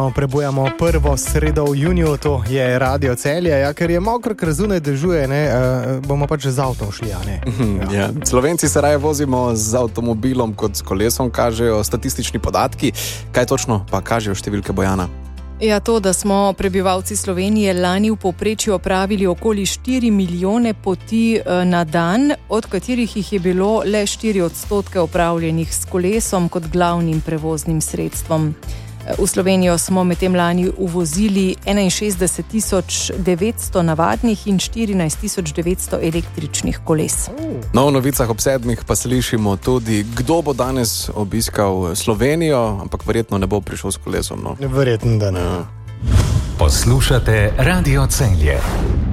Prebujamo prvo sredo v juniju, to je Radio Celje, ja, ker je mokro, ker zunaj dežuje, bomo pač z avtom šli. Ja. Slovenci se raje vozimo z avtomobilom kot s kolesom, kažejo statistični podatki. Kaj točno pa kažejo številke, Bojana? Ja, to, da smo prebivalci Slovenije lani v povprečju opravili okoli 4 milijone poti na dan, od katerih jih je bilo le 4% opravljenih s kolesom kot glavnim prevoznim sredstvom. V Slovenijo smo medtem lani uvozili 61.900 navadnih in 14.900 električnih koles. No, v novicah ob 7 pa slišimo tudi, kdo bo danes obiskal Slovenijo, ampak verjetno ne bo prišel s kolesom. No. Verjetno, da ne. Poslušate Radio Celje.